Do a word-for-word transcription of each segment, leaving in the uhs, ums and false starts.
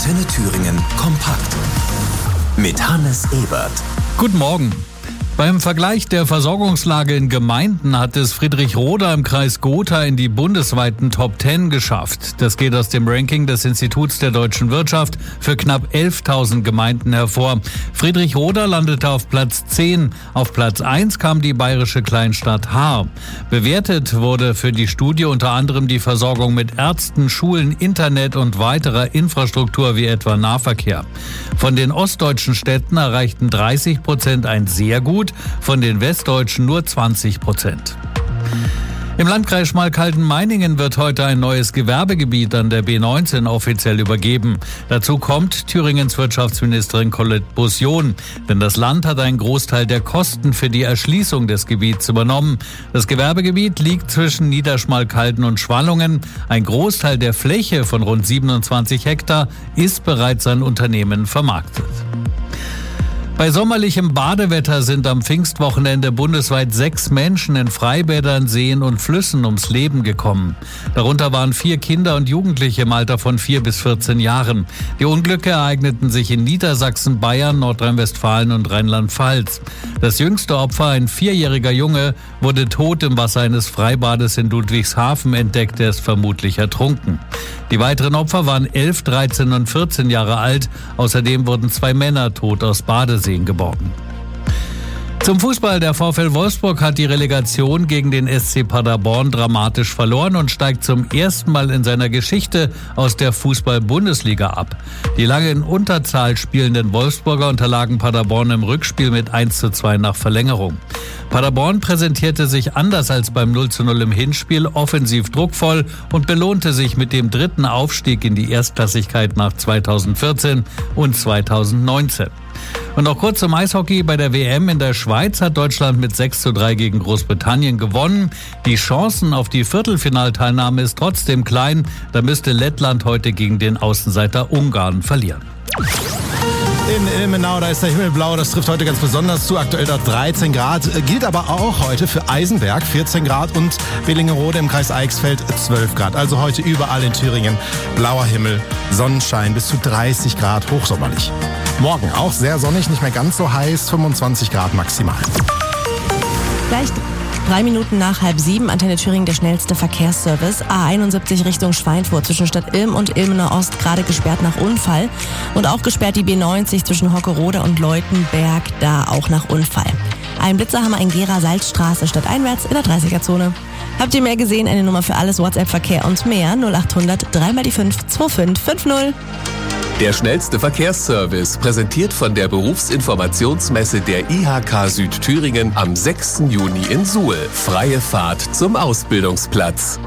Antenne Thüringen kompakt mit Hannes Ebert. Guten Morgen. Beim Vergleich der Versorgungslage in Gemeinden hat es Friedrich-Roda im Kreis Gotha in die bundesweiten Top zehn geschafft. Das geht aus dem Ranking des Instituts der deutschen Wirtschaft für knapp elftausend Gemeinden hervor. Friedrich-Roda landete auf Platz zehn. Auf Platz eins kam die bayerische Kleinstadt Haar. Bewertet wurde für die Studie unter anderem die Versorgung mit Ärzten, Schulen, Internet und weiterer Infrastruktur wie etwa Nahverkehr. Von den ostdeutschen Städten erreichten dreißig Prozent ein sehr gut, von den westdeutschen nur zwanzig Prozent. Im Landkreis Schmalkalden-Meiningen wird heute ein neues Gewerbegebiet an der B neunzehn offiziell übergeben. Dazu kommt Thüringens Wirtschaftsministerin Colette Bussion. Denn das Land hat einen Großteil der Kosten für die Erschließung des Gebiets übernommen. Das Gewerbegebiet liegt zwischen Niederschmalkalden und Schwallungen. Ein Großteil der Fläche von rund siebenundzwanzig Hektar ist bereits an Unternehmen vermarktet. Bei sommerlichem Badewetter sind am Pfingstwochenende bundesweit sechs Menschen in Freibädern, Seen und Flüssen ums Leben gekommen. Darunter waren vier Kinder und Jugendliche im Alter von vier bis vierzehn Jahren. Die Unglücke ereigneten sich in Niedersachsen, Bayern, Nordrhein-Westfalen und Rheinland-Pfalz. Das jüngste Opfer, ein vierjähriger Junge, wurde tot im Wasser eines Freibades in Ludwigshafen entdeckt. Er ist vermutlich ertrunken. Die weiteren Opfer waren elf, dreizehn und vierzehn Jahre alt. Außerdem wurden zwei Männer tot aus Badeseen geborgen. Zum Fußball. Der VfL Wolfsburg hat die Relegation gegen den S C Paderborn dramatisch verloren und steigt zum ersten Mal in seiner Geschichte aus der Fußball-Bundesliga ab. Die lange in Unterzahl spielenden Wolfsburger unterlagen Paderborn im Rückspiel mit eins zu zwei nach Verlängerung. Paderborn präsentierte sich anders als beim null zu null im Hinspiel, offensiv druckvoll und belohnte sich mit dem dritten Aufstieg in die Erstklassigkeit nach zweitausendvierzehn und zweitausendneunzehn. Und noch kurz zum Eishockey. Bei der W M in der Schweiz hat Deutschland mit sechs zu drei gegen Großbritannien gewonnen. Die Chancen auf die Viertelfinalteilnahme ist trotzdem klein. Da müsste Lettland heute gegen den Außenseiter Ungarn verlieren. In Ilmenau, da ist der Himmel blau, das trifft heute ganz besonders zu, aktuell dort dreizehn Grad, gilt aber auch heute für Eisenberg vierzehn Grad und Bellingerode im Kreis Eichsfeld zwölf Grad. Also heute überall in Thüringen blauer Himmel, Sonnenschein bis zu dreißig Grad, hochsommerlich. Morgen auch sehr sonnig, nicht mehr ganz so heiß, fünfundzwanzig Grad maximal. Gleich drei Minuten nach halb sieben, Antenne Thüringen, der schnellste Verkehrsservice. A einundsiebzig Richtung Schweinfurt zwischen Stadt Ilm und Ilmenau Ost gerade gesperrt nach Unfall. Und auch gesperrt die B neunzig zwischen Hockerode und Leutenberg, da auch nach Unfall. Ein Blitzerhammer in Gera-Salzstraße stadteinwärts in der dreißiger-Zone. Habt ihr mehr gesehen? Eine Nummer für alles, WhatsApp-Verkehr und mehr. null achthundert drei mal die fünf zwei fünf fünf null. Der schnellste Verkehrsservice, präsentiert von der Berufsinformationsmesse der I H K Südthüringen am sechsten Juni in Suhl. Freie Fahrt zum Ausbildungsplatz.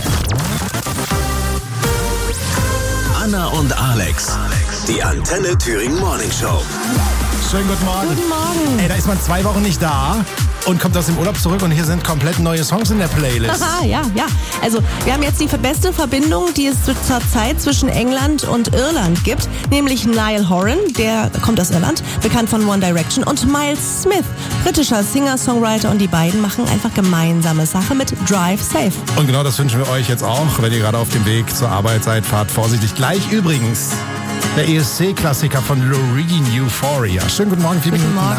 Anna und Alex, die Antenne Thüringen Morning Show. Schönen guten Morgen. Guten Morgen. Ey, da ist man zwei Wochen nicht da und kommt aus dem Urlaub zurück und hier sind komplett neue Songs in der Playlist. Haha, ja, ja. Also wir haben jetzt die beste Verbindung, die es zur Zeit zwischen England und Irland gibt, nämlich Niall Horan, der kommt aus Irland, bekannt von One Direction, und Miles Smith, britischer Singer-Songwriter, und die beiden machen einfach gemeinsame Sache mit Drive Safe. Und genau das wünschen wir euch jetzt auch, wenn ihr gerade auf dem Weg zur Arbeit seid, fahrt vorsichtig. Gleich übrigens der E S C-Klassiker von Loreen, Euphoria. Schönen guten Morgen, vier Guten Minuten Morgen. nach